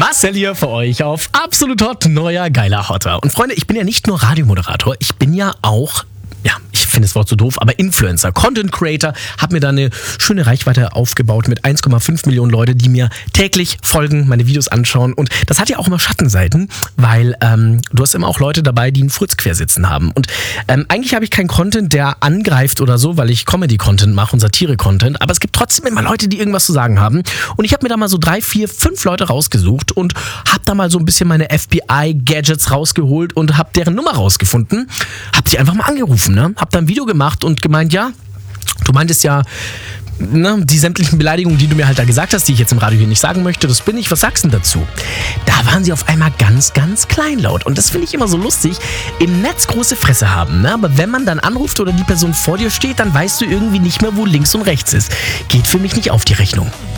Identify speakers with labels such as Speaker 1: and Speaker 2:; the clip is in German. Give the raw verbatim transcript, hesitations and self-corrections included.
Speaker 1: Marcel hier für euch auf Absolut Hot, neuer geiler Hotter. Und Freunde, ich bin ja nicht nur Radiomoderator, ich bin ja auch, ja, ich finde das Wort so doof, aber Influencer, Content Creator, habe mir da eine schöne Reichweite aufgebaut mit eins Komma fünf Millionen Leute, die mir täglich folgen, meine Videos anschauen. Und das hat ja auch immer Schattenseiten, weil ähm, du hast immer auch Leute dabei, die einen Furz quersitzen haben. Und ähm, eigentlich habe ich keinen Content, der angreift oder so, weil ich Comedy-Content mache und Satire-Content, aber es gibt trotzdem immer Leute, die irgendwas zu sagen haben. Und ich habe mir da mal so drei, vier, fünf Leute rausgesucht und habe da mal so ein bisschen meine F B I-Gadgets rausgeholt und habe deren Nummer rausgefunden, habe sie einfach mal angerufen, ne? Habe dann ein Video gemacht und gemeint, ja, du meintest ja, ne, die sämtlichen Beleidigungen, die du mir halt da gesagt hast, die ich jetzt im Radio hier nicht sagen möchte, das bin ich, was sagst du denn dazu? Da waren sie auf einmal ganz, ganz kleinlaut und das finde ich immer so lustig, im Netz große Fresse haben, ne? Aber wenn man dann anruft oder die Person vor dir steht, dann weißt du irgendwie nicht mehr, wo links und rechts ist. Geht für mich nicht auf die Rechnung.